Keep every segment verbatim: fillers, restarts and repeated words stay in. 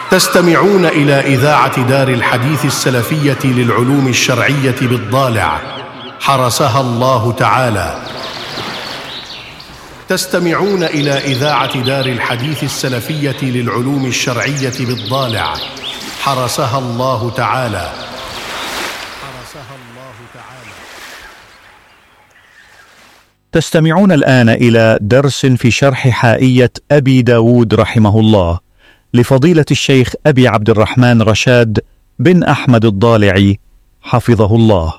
تستمعون إلى إذاعة دار الحديث السلفية للعلوم الشرعية بالضالع حرسها الله تعالى. تستمعون إلى إذاعة دار الحديث السلفية للعلوم الشرعية بالضالع حرسها الله تعالى. حرسها الله تعالى. تستمعون الآن إلى درس في شرح حائية أبي داود رحمه الله لفضيلة الشيخ أبي عبد الرحمن رشاد بن أحمد الضالعي حفظه الله.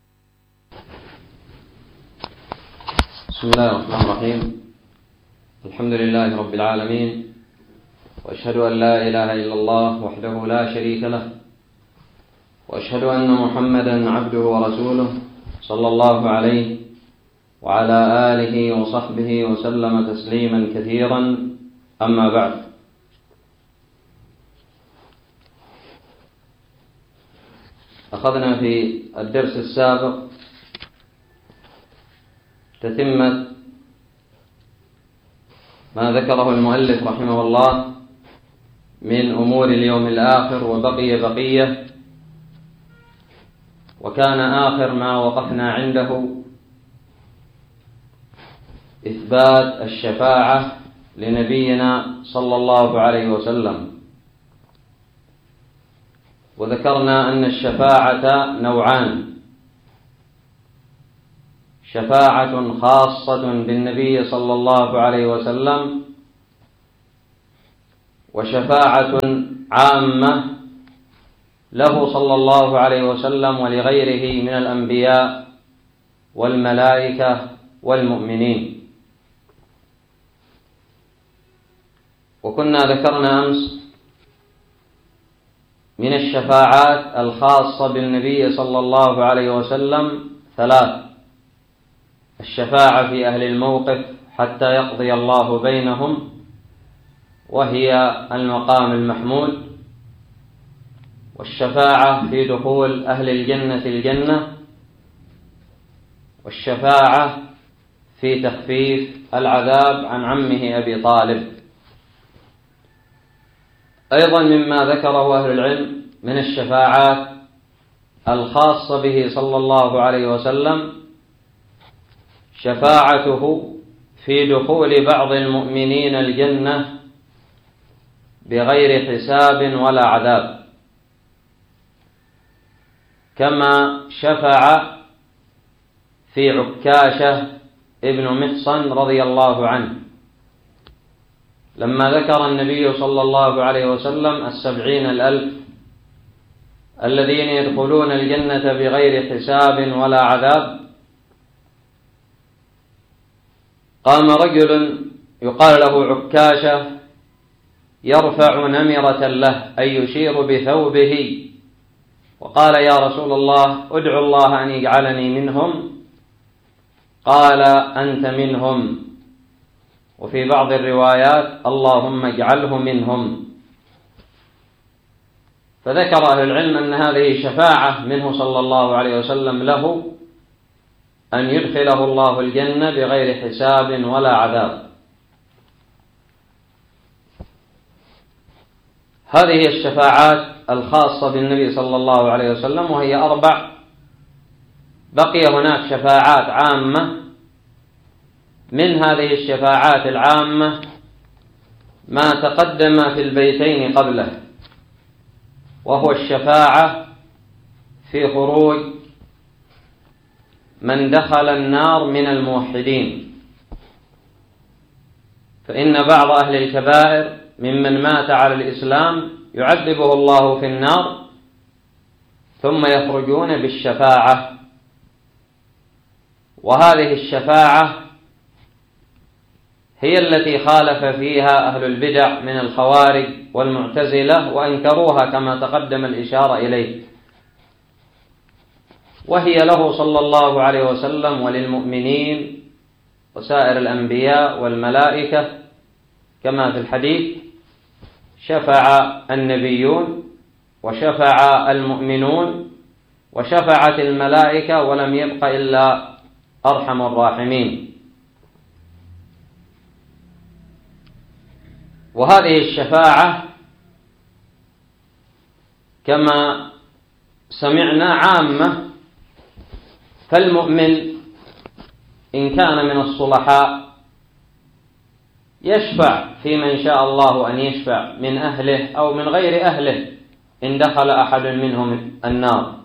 بسم الله الرحمن الرحيم. الحمد لله رب العالمين، وأشهد أن لا إله إلا الله وحده لا شريك له، وأشهد أن محمدا عبده ورسوله صلى الله عليه وعلى آله وصحبه وسلم تسليما كثيرا. أما بعد، أخذنا في الدرس السابق تتمة ما ذكره المؤلف رحمه الله من أمور اليوم الآخر، وبقي بقية، وكان آخر ما وقفنا عنده إثبات الشفاعة لنبينا صلى الله عليه وسلم، وذكرنا أن الشفاعة نوعان: شفاعة خاصة بالنبي صلى الله عليه وسلم، وشفاعة عامة له صلى الله عليه وسلم ولغيره من الأنبياء والملائكة والمؤمنين. وكنا ذكرنا أمس من الشفاعات الخاصة بالنبي صلى الله عليه وسلم ثلاث: الشفاعة في أهل الموقف حتى يقضي الله بينهم، وهي المقام المحمود، والشفاعة في دخول أهل الجنة الجنة، والشفاعة في تخفيف العذاب عن عمه أبي طالب. أيضا مما ذكره أهل العلم من الشفاعات الخاصة به صلى الله عليه وسلم شفاعته في دخول بعض المؤمنين الجنة بغير حساب ولا عذاب، كما شفع في عكاشة ابن محصن رضي الله عنه لما ذكر النبي صلى الله عليه وسلم السبعين الألف الذين يدخلون الجنة بغير حساب ولا عذاب. قام رجل يقال له عكاشة يرفع نمرة له أي يشير بثوبه، وقال: يا رسول الله، ادعو الله أن يجعلني منهم. قال: أنت منهم. وفي بعض الروايات: اللهم اجعله منهم. فذكر أهل العلم أن هذه شفاعة منه صلى الله عليه وسلم له أن يدخله الله الجنة بغير حساب ولا عذاب. هذه الشفاعات الخاصة بالنبي صلى الله عليه وسلم، وهي أربع. بقي هناك شفاعات عامة. من هذه الشفاعات العامة ما تقدم في البيتين قبله، وهو الشفاعة في خروج من دخل النار من الموحدين. فإن بعض أهل الكبائر ممن مات على الإسلام يعذبه الله في النار ثم يخرجون بالشفاعة، وهذه الشفاعة هي التي خالف فيها أهل البدع من الخوارج والمعتزلة وأنكروها كما تقدم الإشارة إليه، وهي له صلى الله عليه وسلم وللمؤمنين وسائر الأنبياء والملائكة، كما في الحديث: شفع النبيون وشفع المؤمنون وشفعت الملائكة ولم يبق إلا أرحم الراحمين. وهذه الشفاعة كما سمعنا عامة، فالمؤمن إن كان من الصلحاء يشفع في من شاء الله أن يشفع من أهله أو من غير أهله إن دخل أحد منهم النار.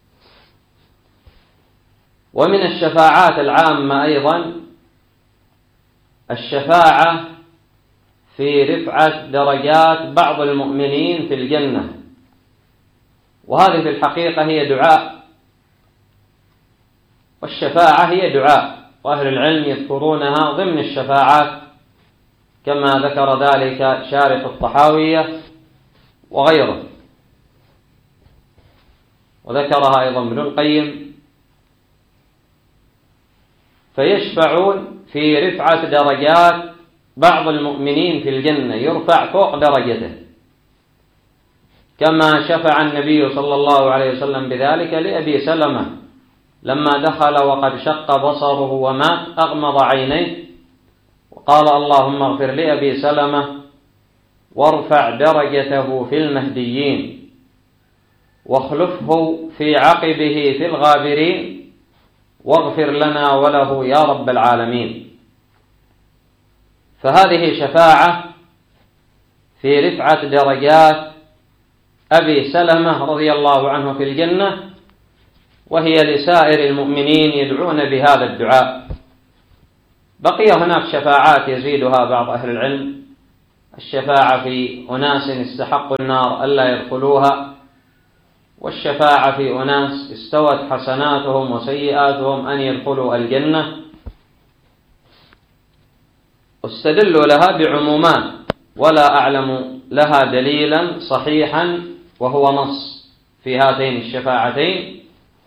ومن الشفاعات العامة أيضا الشفاعة في رفعة درجات بعض المؤمنين في الجنة، وهذه في الحقيقة هي دعاء، والشفاعة هي دعاء، وأهل العلم يذكرونها ضمن الشفاعات كما ذكر ذلك شارح الطحاوية وغيره، وذكرها أيضا ابن القيم. فيشفعون في رفعة درجات بعض المؤمنين في الجنة، يرفع فوق درجته، كما شفع النبي صلى الله عليه وسلم بذلك لأبي سلمة لما دخل وقد شق بصره ومات أغمض عينيه، وقال اللهم اغفر لأبي سلمة وارفع درجته في المهديين واخلفه في عقبه في الغابرين واغفر لنا وله يا رب العالمين. فهذه شفاعة في رفعة درجات أبي سلمة رضي الله عنه في الجنة، وهي لسائر المؤمنين يدعون بهذا الدعاء. بقي هناك شفاعات يزيدها بعض أهل العلم، الشفاعة في أناس استحقوا النار ألا يدخلوها، والشفاعة في أناس استوت حسناتهم وسيئاتهم أن يدخلوا الجنة. استدلوا لها بعمومات ولا أعلم لها دليلا صحيحا وهو نص في هاتين الشفاعتين،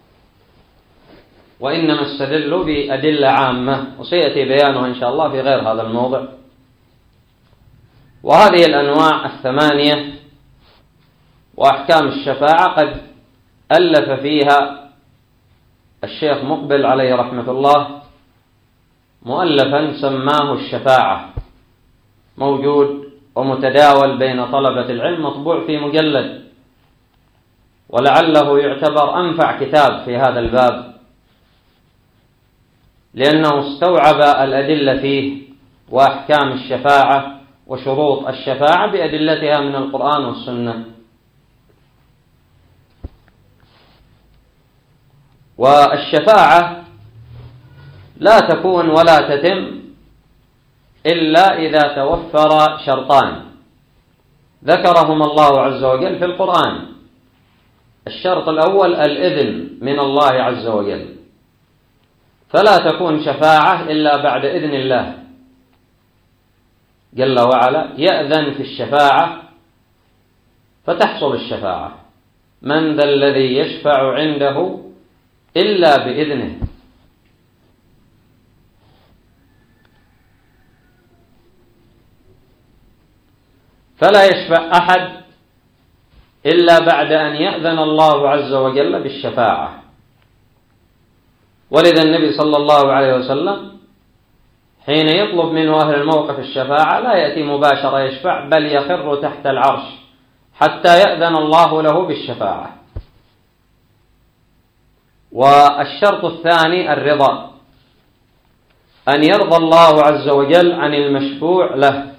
وإنما استدلوا بأدلة عامة، وسيأتي بيانها إن شاء الله في غير هذا الموضع. وهذه الأنواع الثمانية وأحكام الشفاعة قد ألف فيها الشيخ مقبل عليه رحمة الله مؤلفا سماه الشفاعة، موجود ومتداول بين طلبة العلم، مطبوع في مجلد، ولعله يعتبر أنفع كتاب في هذا الباب، لأنه استوعب الأدلة فيه وأحكام الشفاعة وشروط الشفاعة بأدلتها من القرآن والسنة. والشفاعة لا تكون ولا تتم إلا إذا توفر شرطان ذكرهما الله عز وجل في القرآن. الشرط الأول الإذن من الله عز وجل، فلا تكون شفاعة إلا بعد إذن الله جل وعلا، يأذن في الشفاعة فتحصل الشفاعة. من ذا الذي يشفع عنده إلا بإذنه. فلا يشفع أحد إلا بعد أن يأذن الله عز وجل بالشفاعة. ولذا النبي صلى الله عليه وسلم حين يطلب منه أهل الموقف الشفاعة لا يأتي مباشرة يشفع، بل يخر تحت العرش حتى يأذن الله له بالشفاعة. والشرط الثاني الرضا، أن يرضى الله عز وجل عن المشفوع له،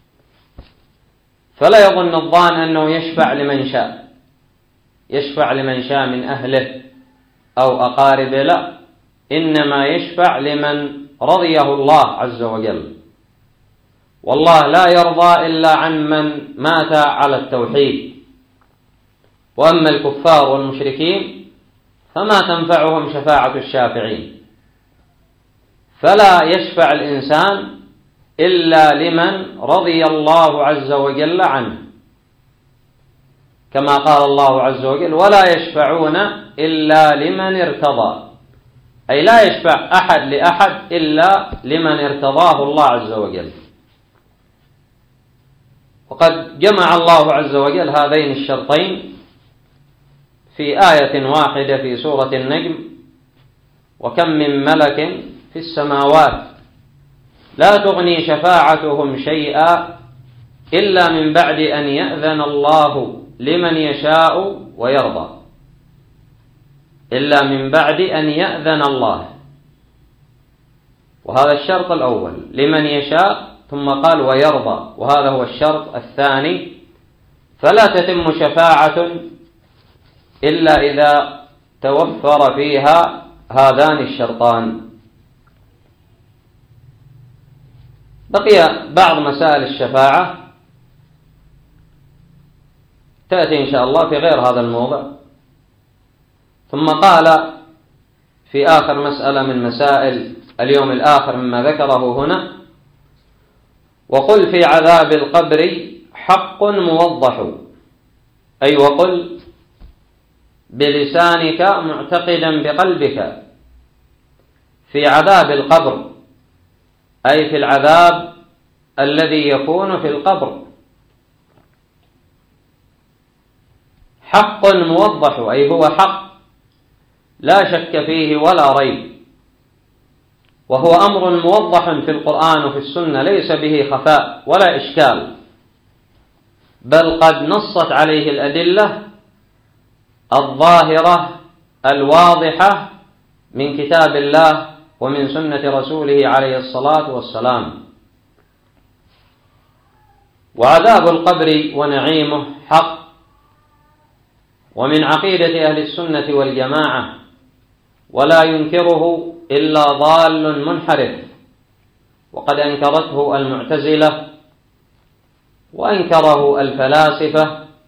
فلا يظن الظان أنه يشفع لمن شاء، يشفع لمن شاء من أهله أو أقاربه، لا، إنما يشفع لمن رضيه الله عز وجل. والله لا يرضى إلا عن من مات على التوحيد. وأما الكفار والمشركين فما تنفعهم شفاعة الشافعين. فلا يشفع الإنسان إلا لمن رضي الله عز وجل عنه، كما قال الله عز وجل ولا يشفعون إلا لمن ارتضى، أي لا يشفع أحد لأحد إلا لمن ارتضاه الله عز وجل. وقد جمع الله عز وجل هذين الشرطين في آية واحدة في سورة النجم: وكم من ملك في السماوات لا تغني شفاعتهم شيئا إلا من بعد أن يأذن الله لمن يشاء ويرضى، إلا من بعد أن يأذن الله. وهذا الشرط الأول لمن يشاء، ثم قال ويرضى، وهذا هو الشرط الثاني. فلا تتم شفاعة إلا إذا توفر فيها هذان الشرطان. بقي بعض مسائل الشفاعة تأتي إن شاء الله في غير هذا الموضع. ثم قال في آخر مسألة من مسائل اليوم الآخر مما ذكره هنا: وقل في عذاب القبر حق موضح، أي وقل بلسانك معتقدا بقلبك في عذاب القبر، أي في العذاب الذي يكون في القبر، حق موضح، أي هو حق لا شك فيه ولا ريب، وهو أمر موضح في القرآن وفي السنة ليس به خفاء ولا إشكال، بل قد نصت عليه الأدلة الظاهرة الواضحة من كتاب الله ومن سنة رسوله عليه الصلاة والسلام. وعذاب القبر ونعيمه حق، ومن عقيدة أهل السنة والجماعة، ولا ينكره إلا ضال منحرف، وقد أنكرته المعتزلة وأنكره الفلاسفة